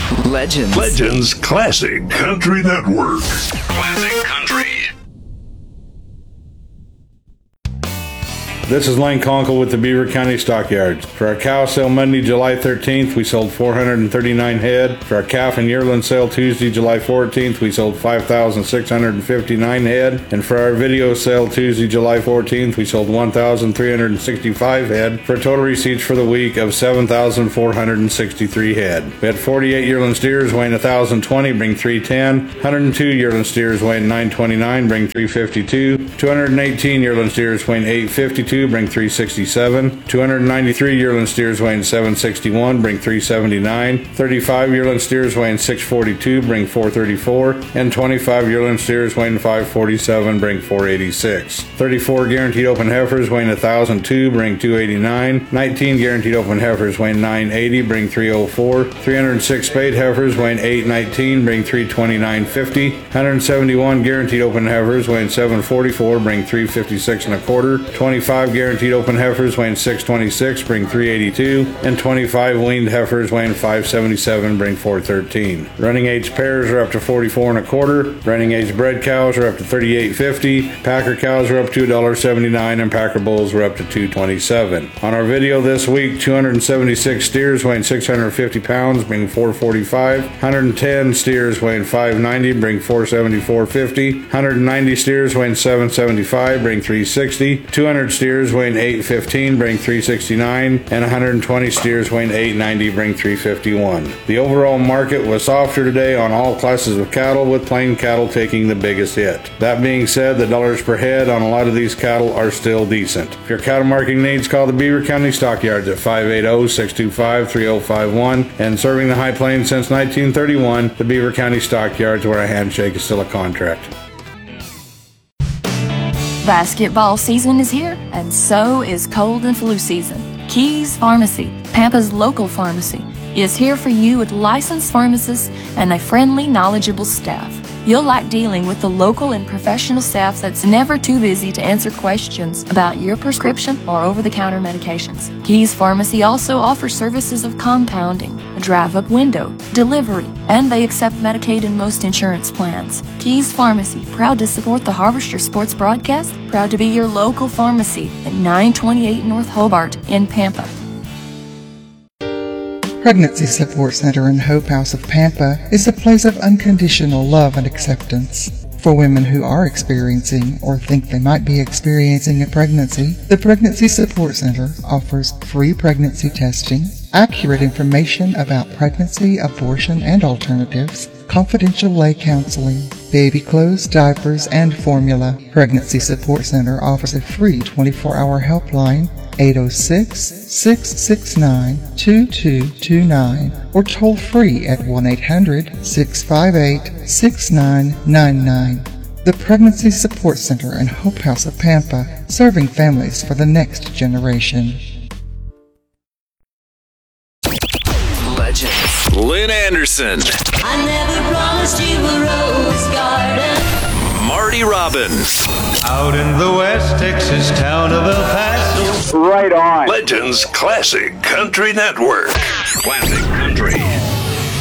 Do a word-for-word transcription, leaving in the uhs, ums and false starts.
Legends. Legends Classic Country Network. Classic Country. This is Lane Conkle with the Beaver County Stockyards. For our cow sale Monday, July thirteenth, we sold four hundred thirty-nine head. For our calf and yearling sale Tuesday, July fourteenth, we sold five thousand six hundred fifty-nine head. And for our video sale Tuesday, July fourteenth, we sold one thousand three hundred sixty-five head for total receipts for the week of seven thousand four hundred sixty-three head. We had forty-eight yearling steers weighing one thousand twenty, bring three ten. one hundred two yearling steers weighing nine twenty-nine, bring three fifty-two. two hundred eighteen yearling steers weighing eight fifty-two, bring three sixty-seven. two hundred ninety-three yearling steers weighing seven sixty-one, bring three seventy-nine. thirty-five yearling steers weighing six forty-two, bring four thirty-four. And twenty-five yearling steers weighing five forty-seven, bring four eighty-six. thirty-four guaranteed open heifers weighing one thousand two, bring two eighty-nine. nineteen guaranteed open heifers weighing nine eighty, bring three oh four. three hundred six spade heifers weighing eight nineteen, bring three twenty-nine fifty. one hundred seventy-one guaranteed open heifers weighing seven forty-four, bring three fifty-six and a quarter. twenty-five guaranteed open heifers weighing six twenty-six, bring three eighty-two. And twenty-five weaned heifers weighing five seventy-seven, bring four thirteen. Running age pairs are up to forty-four and a quarter. Running age bred cows are up to thirty-eight fifty. Packer cows are up to one seventy-nine, and Packer bulls are up to two twenty-seven. On our video this week, two hundred seventy-six steers weighing six hundred fifty pounds, bring four forty-five. one hundred ten steers weighing five ninety, bring four seventy-four fifty. one hundred ninety steers weighing seven seventy-five, bring three sixty. two hundred steers weighing eight fifteen, bring three sixty-nine. And one hundred twenty steers weighing eight ninety, bring three fifty-one. The overall market was softer today on all classes of cattle, with plain cattle taking the biggest hit. That being said, the dollars per head on a lot of these cattle are still decent. If your cattle marketing needs, call the Beaver County Stockyards at five eight zero, six two five, three zero five one. And serving the High Plains since nineteen thirty-one, the Beaver County Stockyards, where a handshake is still a contract. Basketball season is here, and so is cold and flu season. Keys Pharmacy, Pampa's local pharmacy, is here for you with licensed pharmacists and a friendly, knowledgeable staff. You'll like dealing with the local and professional staff that's never too busy to answer questions about your prescription or over-the-counter medications. Keys Pharmacy also offers services of compounding, a drive-up window, delivery, and they accept Medicaid and most insurance plans. Keys Pharmacy, proud to support the Harvester Sports broadcast, proud to be your local pharmacy at nine twenty-eight North Hobart in Pampa. Pregnancy Support Center in Hope House of Pampa is a place of unconditional love and acceptance. For women who are experiencing or think they might be experiencing a pregnancy, the Pregnancy Support Center offers free pregnancy testing, accurate information about pregnancy, abortion, and alternatives, confidential lay counseling, baby clothes, diapers, and formula. Pregnancy Support Center offers a free twenty-four hour helpline, eight oh six, six six nine, two two two nine, or toll free at one eight hundred, six five eight, six nine nine nine. The Pregnancy Support Center in Hope House of Pampa, serving families for the next generation. Legends. Lynn Anderson. I never promised you a rose garden. Marty Robbins. Out in the West Texas town of El Paso. Right on. Legends Classic Country Network. Classic Country.